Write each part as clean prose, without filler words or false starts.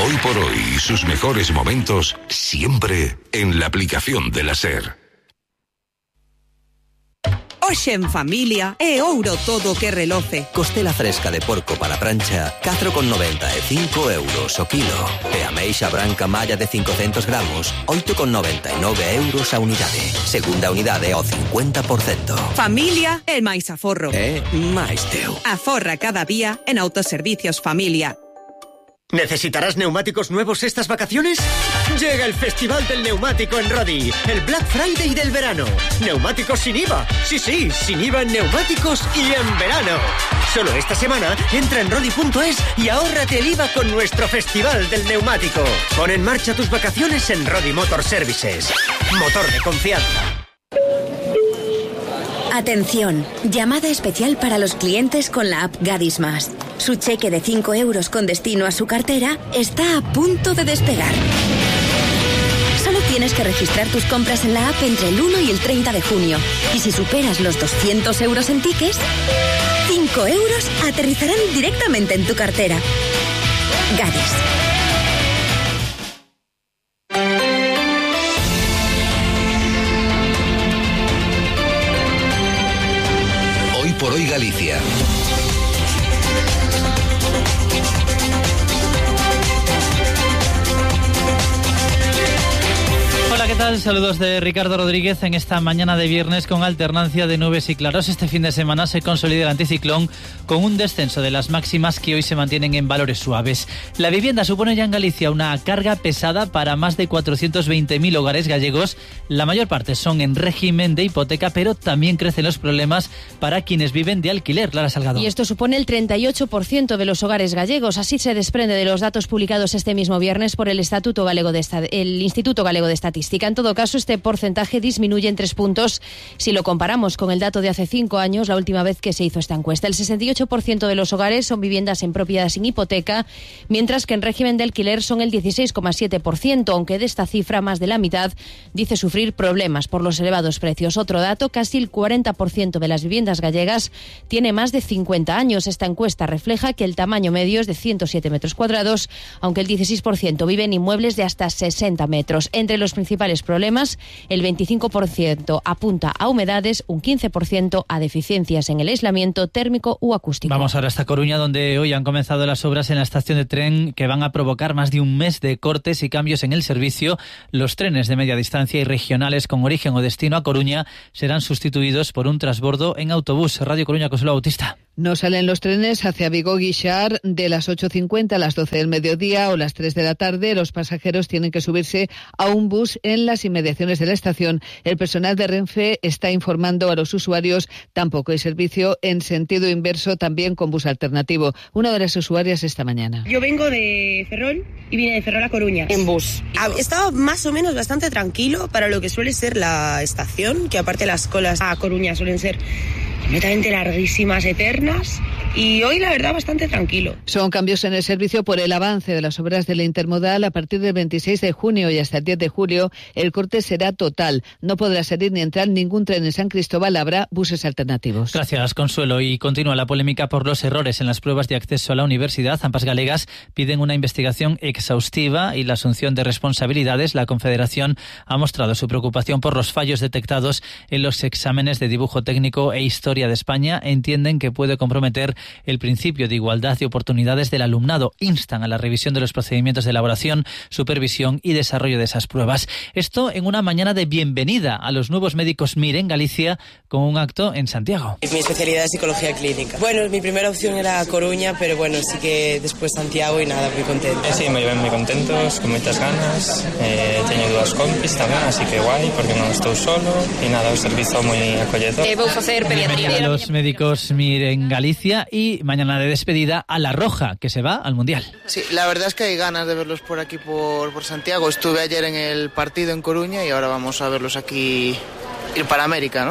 Hoy por hoy y sus mejores momentos siempre en la aplicación de la SER. Hoxe en familia é ouro todo que reloce. Costela fresca de porco para prancha, 4,95 euros o kilo. E ameixa branca malla de 500 gramos, 8,99 euros a unidade. Segunda unidade ao 50%. Familia é máis aforro. É máis teu. Aforra cada día en Autoservicios Familia. ¿Necesitarás neumáticos nuevos estas vacaciones? Llega el Festival del Neumático en Rodi, el Black Friday del verano. Neumáticos sin IVA. Sí, sin IVA en neumáticos y en verano. Solo esta semana entra en rodi.es y ahórrate el IVA con nuestro Festival del Neumático. Pon en marcha tus vacaciones en Rodi Motor Services. Motor de confianza. Atención, llamada especial para los clientes con la app Gadis Más. Su cheque de 5 euros con destino a su cartera está a punto de despegar. Solo tienes que registrar tus compras en la app entre el 1 y el 30 de junio. Y si superas los 200 euros en tickets, 5 euros aterrizarán directamente en tu cartera. Gadis. Hoy por hoy Galicia. Hola, ¿qué tal? Saludos de Ricardo Rodríguez en esta mañana de viernes con alternancia de nubes y claros. Este fin de semana se consolida el anticiclón con un descenso de las máximas que hoy se mantienen en valores suaves. La vivienda supone ya en Galicia una carga pesada para más de 420.000 hogares gallegos. La mayor parte son en régimen de hipoteca, pero también crecen los problemas para quienes viven de alquiler. Lara Salgado. Y esto supone el 38% de los hogares gallegos. Así se desprende de los datos publicados este mismo viernes por el Instituto Galego de Estadística. En todo caso, este porcentaje disminuye en 3 puntos si lo comparamos con el dato de hace 5 años, la última vez que se hizo esta encuesta. El 68% de los hogares son viviendas en propiedad sin hipoteca, mientras que en régimen de alquiler son el 16,7%, aunque de esta cifra más de la mitad dice sufrir problemas por los elevados precios. Otro dato, casi el 40% de las viviendas gallegas tiene más de 50 años. Esta encuesta refleja que el tamaño medio es de 107 metros cuadrados, aunque el 16% vive en inmuebles de hasta 60 metros. Entre los principales problemas, el 25% apunta a humedades, un 15% a deficiencias en el aislamiento térmico u acústico. Vamos ahora hasta Coruña, donde hoy han comenzado las obras en la estación de tren que van a provocar más de un mes de cortes y cambios en el servicio. Los trenes de media distancia y regionales con origen o destino a Coruña serán sustituidos por un transbordo en autobús. Radio Coruña, Consuelo Bautista. No salen los trenes hacia Vigo-Guixar de las 8:50 a las 12 del mediodía o las 3 de la tarde. Los pasajeros tienen que subirse a un bus en las inmediaciones de la estación. El personal de Renfe está informando a los usuarios. Tampoco hay servicio en sentido inverso, también con bus alternativo. Una de las usuarias esta mañana. Yo vengo de Ferrol y vine de Ferrol a Coruña en bus. Estaba más o menos bastante tranquilo para lo que suele ser la estación, que aparte las colas a Coruña suelen ser completamente larguísimas, eternas, y hoy la verdad bastante tranquilo. Son cambios en el servicio por el avance de las obras de la intermodal. A partir del 26 de junio y hasta el 10 de julio el corte será total. No podrá salir ni entrar ningún tren en San Cristóbal, habrá buses alternativos. Gracias, Consuelo. Y continúa la polémica por los errores en las pruebas de acceso a la universidad. Ambas galegas piden una investigación exhaustiva y la asunción de responsabilidades. La Confederación ha mostrado su preocupación por los fallos detectados en los exámenes de dibujo técnico e historia de España. Entienden que puede comprometer el principio de igualdad de oportunidades del alumnado. Instan a la revisión de los procedimientos de elaboración, supervisión y desarrollo de esas pruebas. Esto en una mañana de bienvenida a los nuevos médicos MIR en Galicia con un acto en Santiago. Mi especialidad es psicología clínica. Bueno, mi primera opción era Coruña, pero bueno, sí que después Santiago y nada, muy contenta. Sí, me llevan muy contentos, con muchas ganas. Teño 2 compis tamén, así que guai, porque non estou solo e nada, o servizo moi acolledor. Vou facer pediatría. A los médicos MIR en Galicia y mañana de despedida a La Roja, que se va al Mundial. Sí, la verdad es que hay ganas de verlos por aquí, por Santiago. Estuve ayer en el partido en Coruña y ahora vamos a verlos aquí, ir para América, ¿no?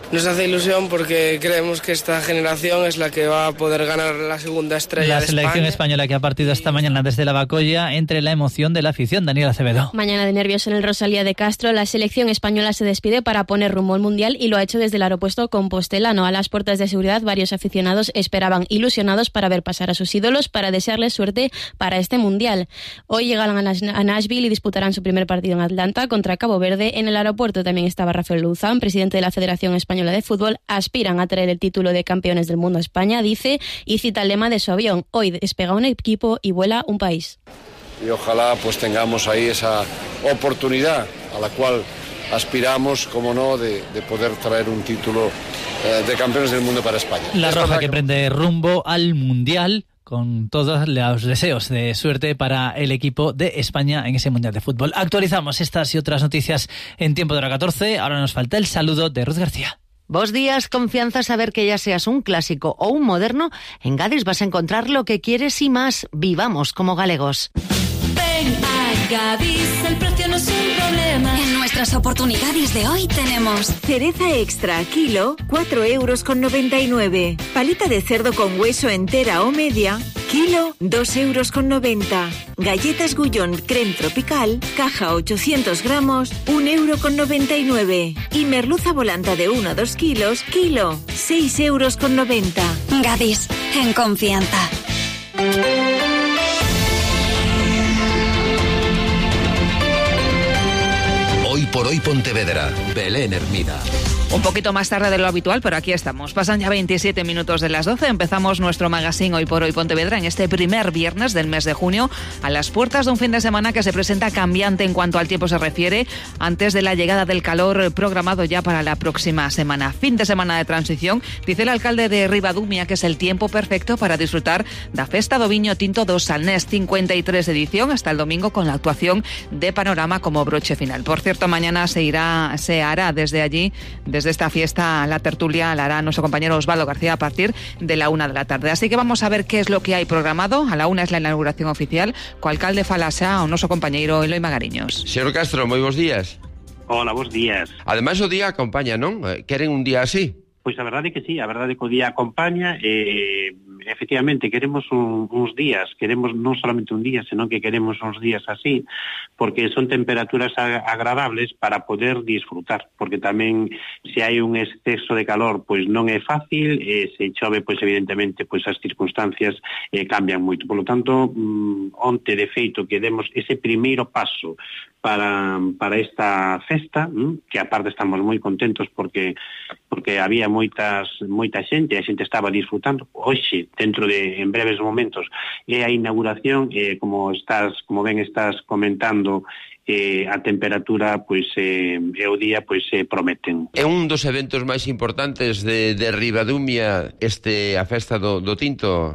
Nos hace ilusión porque creemos que esta generación es la que va a poder ganar la segunda estrella de España. La selección española que ha partido esta mañana desde la Bacolla entre la emoción de la afición. Daniel Acevedo. Mañana de nervios en el Rosalía de Castro. La selección española se despide para poner rumbo al Mundial y lo ha hecho desde el aeropuerto compostelano. A las puertas de seguridad, varios aficionados esperaban ilusionados para ver pasar a sus ídolos para desearles suerte para este Mundial. Hoy llegan a Nashville y disputarán su primer partido en Atlanta contra Cabo Verde. En el aeropuerto también estaba Rafael Luzán, presidente de la Federación Española de Fútbol. Aspiran a traer el título de campeones del mundo a España, dice, y cita el lema de su avión: hoy despega un equipo y vuela un país. Y ojalá pues tengamos ahí esa oportunidad a la cual aspiramos, como no, de poder traer un título de campeones del mundo para España. La roja que prende rumbo al Mundial, con todos los deseos de suerte para el equipo de España en ese Mundial de Fútbol. Actualizamos estas y otras noticias en tiempo de hora 14. Ahora nos falta el saludo de Ruth García. Vos días, confianza, saber que ya seas un clásico o un moderno, en Gadis vas a encontrar lo que quieres y más. Vivamos como galegos. Ven a Gadis, el precio no es un problema. En nuestras oportunidades de hoy tenemos cereza extra kilo, 4,99 €. Paleta de cerdo con hueso entera o media, kilo, 2,90 €. Galletas Gullón creme tropical, caja 800 gramos, 1,99 €. Y merluza volanta de 1 a 2 kilos, kilo, 6,90 €. Gadis, en confianza. Hoy por hoy Pontevedra, Belén Hermida. Un poquito más tarde de lo habitual, pero aquí estamos. Pasan ya 27 minutos de las 12. Empezamos nuestro magazine Hoy por Hoy Pontevedra en este primer viernes del mes de junio, a las puertas de un fin de semana que se presenta cambiante en cuanto al tiempo se refiere, antes de la llegada del calor programado ya para la próxima semana. Fin de semana de transición, dice el alcalde de Ribadumia que es el tiempo perfecto para disfrutar da Festa do Viño Tinto do Salnés, 53 edición, hasta el domingo, con la actuación de Panorama como broche final. Por cierto, mañana se hará desde allí, desde esta fiesta, la tertulia la hará nuestro compañero Osvaldo García a partir de la 1 de la tarde. Así que vamos a ver qué es lo que hay programado. A la 1 es la inauguración oficial. Co alcalde falasa o nuestro compañero Eloy Magariños. Señor Castro, moi bons días. Hola, bons días. Ademais o día acompaña, non? Queren un día así? Pois a verdade que sí, a verdade que o día acompaña. Efectivamente, queremos uns días, queremos non solamente un día, senón que queremos uns días así, porque son temperaturas agradables para poder disfrutar, porque tamén se hai un exceso de calor, pois non é fácil, se chove, pois evidentemente, pois as circunstancias cambian moito. Por lo tanto, onte de feito que demos ese primeiro paso para esta festa, que aparte estamos moi contentos porque había moita xente, a xente estaba disfrutando. Hoxe, dentro de en breves momentos, é a inauguración, como ben estás comentando, a temperatura pois e o día pois prometen. É un dos eventos máis importantes de Ribadumia a festa do Tinto,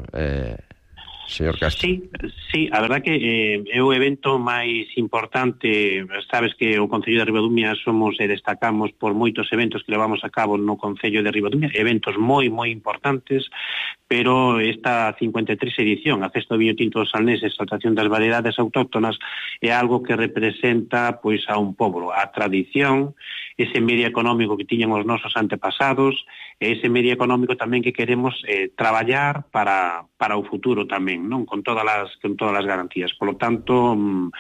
señor Castro. Sí, a verdad que é o evento máis importante. Sabes que o Concello de Ribadumia somos e destacamos por moitos eventos que levamos a cabo no Concello de Ribadumia, eventos moi importantes, pero esta 53 edición, a Festa do Viño Tinto do Salnés, exaltación das variedades autóctonas, é algo que representa pois a un pobo, a tradición, ese medio económico que tiñan os nosos antepasados, e ese medio económico tamén que queremos traballar para o futuro tamén, non? Con todas as garantías. Por lo tanto,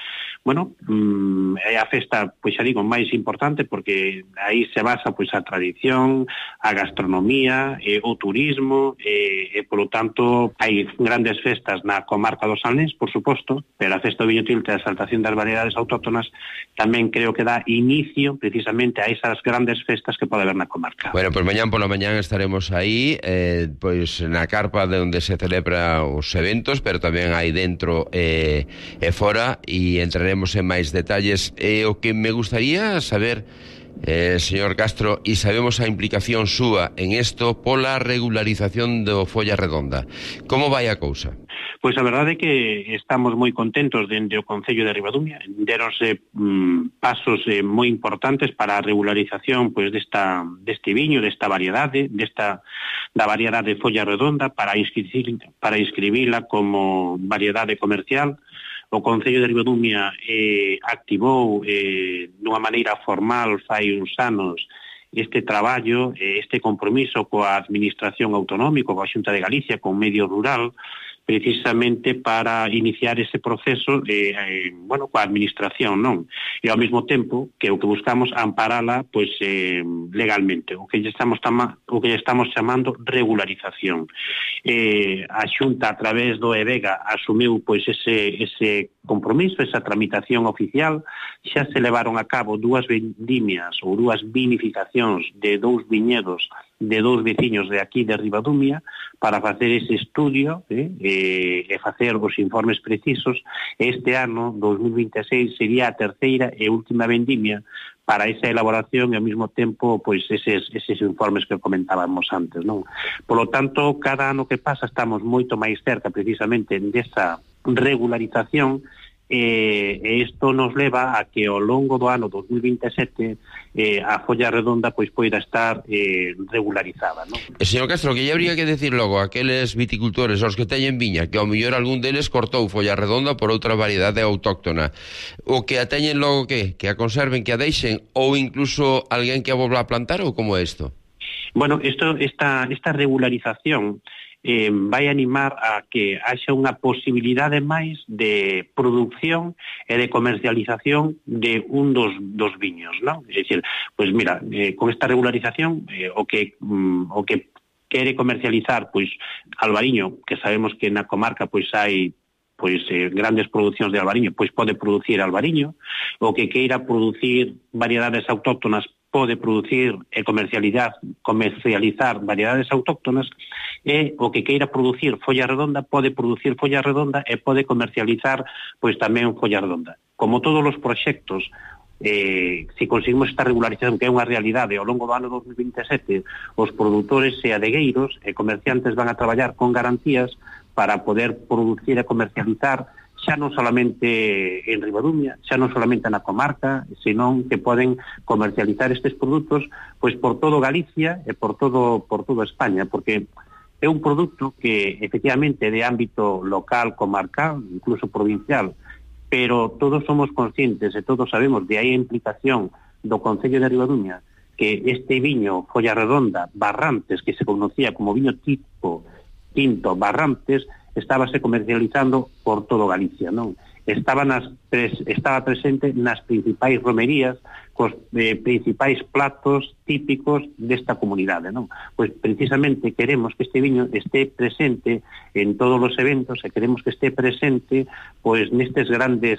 é a festa, pois xa digo, máis importante, porque aí se basa pois a tradición, a gastronomía, o turismo, e polo tanto hai grandes festas na comarca do Salnés, por suposto, pero a Festa do Viño Tinto e a exaltación das variedades autóctonas tamén creo que dá inicio precisamente a esas grandes festas que pode haber na comarca. Bueno, pois mañán pola mañán estaremos aí, pois na carpa de onde se celebra os eventos, pero tamén hai dentro e fora, e entraremos en máis detalles. O que me gustaría saber, señor Castro, e sabemos a implicación súa en isto pola regularización do Folla Redonda. Como vai a cousa? Pois a verdade é que estamos moi contentos dende o Concello de Ribadumia. Deronse pasos moi importantes para a regularización pois deste viño, desta variedade, da variedade Folla Redonda, para inscribila como variedade comercial. O Concello de Ribadumia activou dunha maneira formal fai uns anos este traballo, este compromiso coa Administración Autonómica, coa Xunta de Galicia, con medio rural, precisamente para iniciar ese proceso coa administración, non? E ao mesmo tempo que o que buscamos amparala pois legalmente, o que lle estamos chamando regularización. A Xunta a través do EVEGA asumiu pois ese compromiso, esa tramitación oficial. Xa se levaron a cabo 2 vendimias ou 2 vinificacións de 2 viñedos de 2 veciños de aquí de Ribadumia para facer ese estudio e facer os informes precisos. Este ano, 2026, sería a terceira e última vendimia para esa elaboración e ao mesmo tempo pois eses informes que comentábamos antes, non? Por lo tanto, cada ano que pasa estamos moito máis cerca precisamente desa regularización e isto nos leva a que ao longo do ano 2027 a folla redonda pois poida estar regularizada, non? Señor Castro, que lle habría que decir logo a aqueles viticultores aos que teñen viña que ao mellor algún deles cortou folla redonda por outra variedade autóctona, o que a teñen logo que a conserven, que a deixen, ou incluso alguén que a volva a plantar, ou como é isto? Bueno, esta regularización vai animar a que haxa unha posibilidade máis de produción e de comercialización de un dos viños, non? É dicir, pois mira, con esta regularización o que quere comercializar pois albariño, que sabemos que na comarca pois hai grandes producións de albariño, pois pode producir albariño, o que queira producir variedades autóctonas pode producir e comercializar variedades autóctonas, e o que queira producir folla redonda pode producir folla redonda e pode comercializar pois tamén folla redonda. Como todos os proxectos, se conseguimos esta regularización, que é unha realidade, ao longo do ano 2027 os produtores e adegueiros e comerciantes van a traballar con garantías para poder producir e comercializar xa non solamente en Ribadumia, xa non solamente na comarca, senón que poden comercializar estes produtos pois por todo Galicia e por todo España, porque é un produto que efectivamente é de ámbito local, comarcal, incluso provincial, pero todos somos conscientes e todos sabemos de aí a implicación do Concello de Ribadumia que este viño folla redonda Barrantes, que se conocía como viño tipo tinto Barrantes, estábase comercializando por todo Galicia, non? Estaba presente nas principais romerías, cos principais platos típicos desta comunidade, non? Pois precisamente queremos que este viño este presente en todos os eventos e queremos que este presente pois nestes grandes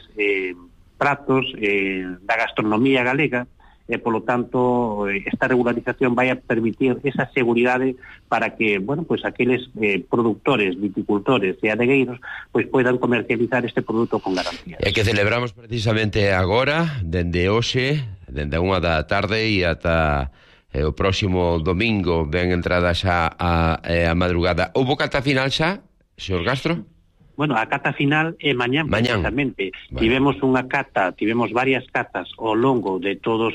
pratos da gastronomía galega. E, polo tanto, esta regularización vai a permitir esa seguridade para que, bueno, pues aqueles productores, viticultores e adegueiros pois poidan comercializar este produto con garantías. E que celebramos precisamente agora, dende hoxe, dende a 1 da tarde e ata o próximo domingo, ben entrada xa a madrugada. Houbo cata final xa, señor Castro? Bueno, a cata final é mañán. Precisamente. Tivemos varias catas ao longo de todo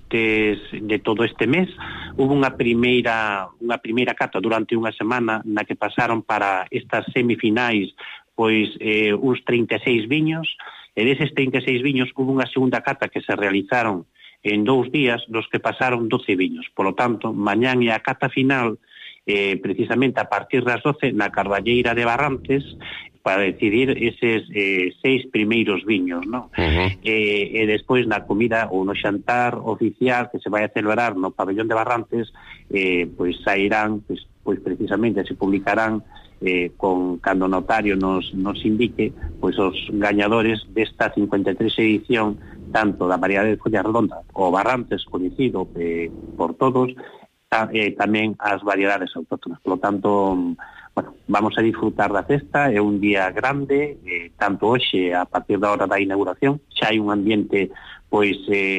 este mes. Hubo unha primeira cata durante unha semana na que pasaron para estas semifinais pois uns 36 viños, e deses 36 viños hubo unha segunda cata que se realizaron en 2 días, dos que pasaron 12 viños. Por lo tanto, mañán é a cata final precisamente a partir das 12 na Carballeira de Barrantes, para decidir eses 6 primeiros viños, non? E despois na comida ou no xantar oficial que se vai a celebrar no pabellón de Barrantes, pois sairán, pois precisamente se publicarán cando o notario nos indique pois os gañadores desta 53 edición, tanto da variedade de folla redonda o Barrantes, coñecido por todos, tamén as variedades autóctonas. Por lo tanto, bueno, vamos a disfrutar da festa, é un día grande, tanto hoxe a partir da hora da inauguración, xa hai un ambiente pois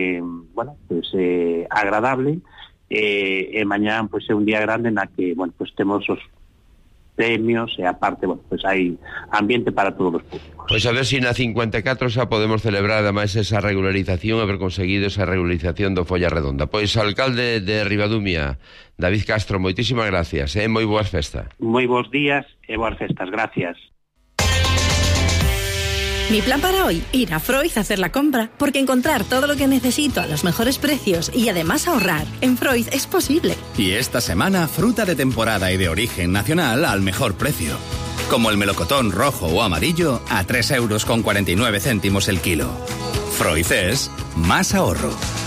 agradable, e mañán pois é un día grande na que, bueno, pois temos os premios e aparte, bueno, pois hai ambiente para todos os públicos. Pois a ver se na 54 xa podemos celebrar ademais esa regularización, haber conseguido esa regularización do folla redonda. Pois alcalde de Ribadumia, David Castro, moitísimas gracias, moi boas festas. Moi bons días e boas festas, gracias. Mi plan para hoy, ir a Freud a hacer la compra, porque encontrar todo lo que necesito a los mejores precios y además ahorrar en Freud es posible. Y esta semana, fruta de temporada y de origen nacional al mejor precio. Como el melocotón rojo o amarillo a 3,49 € el kilo. Freud es más ahorro.